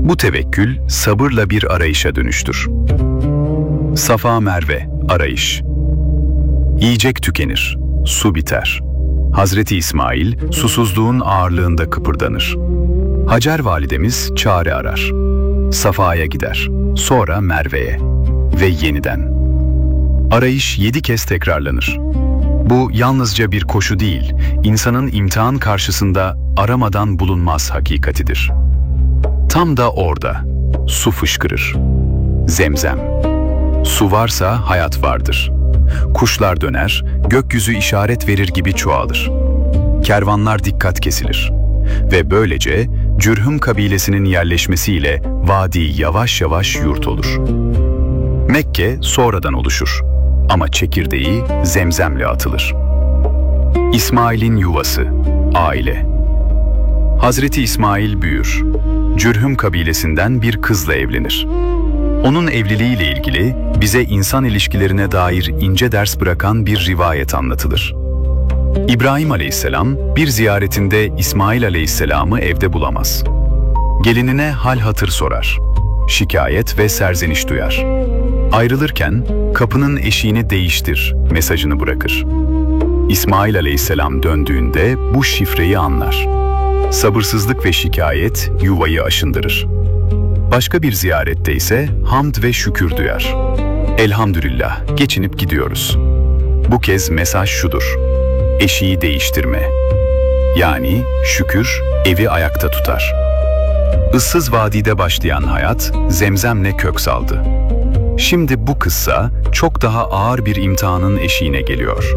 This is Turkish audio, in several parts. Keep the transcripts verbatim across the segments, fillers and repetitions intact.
Bu tevekkül sabırla bir arayışa dönüştür. Safa Merve, arayış. Yiyecek tükenir, su biter. Hazreti İsmail susuzluğun ağırlığında kıpırdanır. Hacer validemiz çare arar. Safa'ya gider, sonra Merve'ye ve yeniden. Arayış yedi kez tekrarlanır. Bu yalnızca bir koşu değil, insanın imtihan karşısında aramadan bulunmaz hakikatidir. Tam da orada su fışkırır. Zemzem. Su varsa hayat vardır. Kuşlar döner, gökyüzü işaret verir gibi çoğalır. Kervanlar dikkat kesilir. Ve böylece Cürhüm kabilesinin yerleşmesiyle vadi yavaş yavaş yurt olur. Mekke sonradan oluşur ama çekirdeği Zemzem'le atılır. İsmail'in yuvası, aile. Hazreti İsmail büyür. Cürhüm kabilesinden bir kızla evlenir. Onun evliliğiyle ilgili bize insan ilişkilerine dair ince ders bırakan bir rivayet anlatılır. İbrahim Aleyhisselam bir ziyaretinde İsmail Aleyhisselam'ı evde bulamaz. Gelinine hal hatır sorar. Şikayet ve serzeniş duyar. Ayrılırken kapının eşiğini değiştir mesajını bırakır. İsmail Aleyhisselam döndüğünde bu şifreyi anlar. Sabırsızlık ve şikayet yuvayı aşındırır. Başka bir ziyarette ise hamd ve şükür duyar. Elhamdülillah, geçinip gidiyoruz. Bu kez mesaj şudur: eşiği değiştirme. Yani şükür evi ayakta tutar. Issız vadide başlayan hayat Zemzem'le kök saldı. Şimdi bu kıssa çok daha ağır bir imtihanın eşiğine geliyor.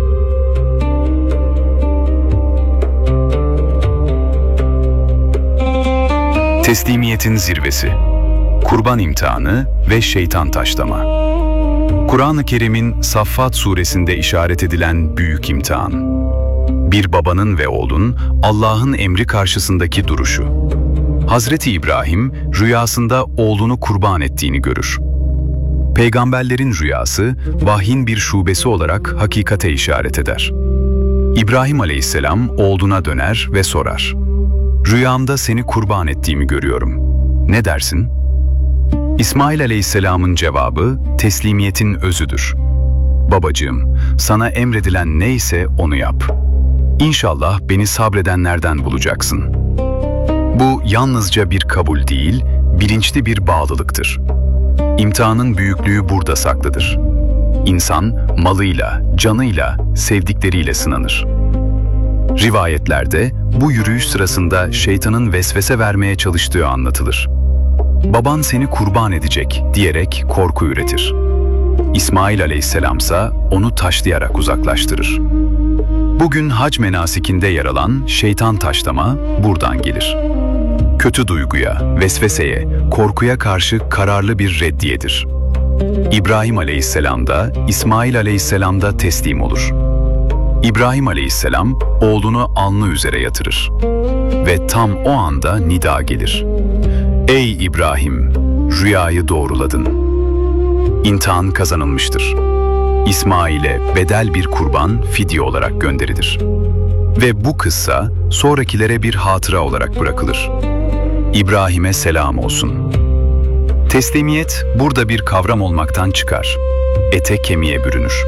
Teslimiyetin zirvesi, kurban imtihanı ve şeytan taşlama. Kur'an-ı Kerim'in Saffat suresinde işaret edilen büyük imtihan. Bir babanın ve oğlun Allah'ın emri karşısındaki duruşu. Hazreti İbrahim rüyasında oğlunu kurban ettiğini görür. Peygamberlerin rüyası vahyin bir şubesi olarak hakikate işaret eder. İbrahim Aleyhisselam oğluna döner ve sorar: "Rüyamda seni kurban ettiğimi görüyorum. Ne dersin?" İsmail Aleyhisselam'ın cevabı teslimiyetin özüdür. "Babacığım, sana emredilen neyse onu yap. İnşallah beni sabredenlerden bulacaksın." Bu yalnızca bir kabul değil, bilinçli bir bağlılıktır. İmtihanın büyüklüğü burada saklıdır. İnsan malıyla, canıyla, sevdikleriyle sınanır. Rivayetlerde bu yürüyüş sırasında şeytanın vesvese vermeye çalıştığı anlatılır. "Baban seni kurban edecek" diyerek korku üretir. İsmail Aleyhisselamsa onu taşlayarak uzaklaştırır. Bugün hac menasikinde yer alan şeytan taşlama buradan gelir. Kötü duyguya, vesveseye, korkuya karşı kararlı bir reddiyedir. İbrahim Aleyhisselam da İsmail Aleyhisselam da teslim olur. İbrahim Aleyhisselam oğlunu alnı üzere yatırır. Ve tam o anda nida gelir: "Ey İbrahim, rüyayı doğruladın. İmtihan kazanılmıştır." İsmail'e bedel bir kurban fidye olarak gönderilir. Ve bu kıssa sonrakilere bir hatıra olarak bırakılır. İbrahim'e selam olsun. Teslimiyet burada bir kavram olmaktan çıkar. Ete kemiğe bürünür.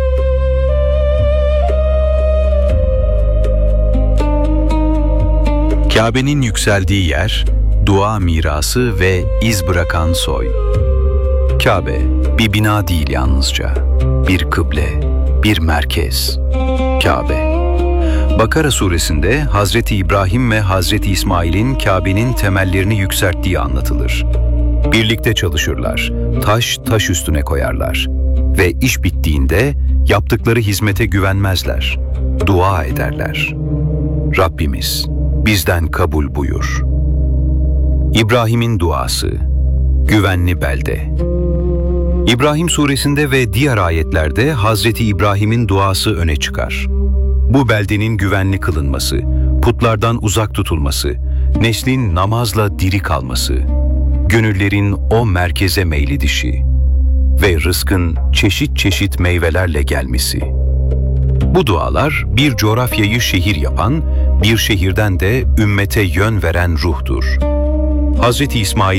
Kabe'nin yükseldiği yer, dua mirası ve iz bırakan soy. Kabe, bir bina değil yalnızca, bir kıble, bir merkez. Kabe. Bakara suresinde Hazreti İbrahim ve Hazreti İsmail'in Kabe'nin temellerini yükselttiği anlatılır. Birlikte çalışırlar, taş taş üstüne koyarlar ve iş bittiğinde yaptıkları hizmete güvenmezler, dua ederler. Rabbimiz, bizden kabul buyur. İbrahim'in duası, güvenli belde. İbrahim suresinde ve diğer ayetlerde Hazreti İbrahim'in duası öne çıkar. Bu beldenin güvenli kılınması, putlardan uzak tutulması, neslin namazla diri kalması, gönüllerin o merkeze meyledişi ve rızkın çeşit çeşit meyvelerle gelmesi. Bu dualar bir coğrafyayı şehir yapan, bir şehirden de ümmete yön veren ruhtur. Hazreti İsmail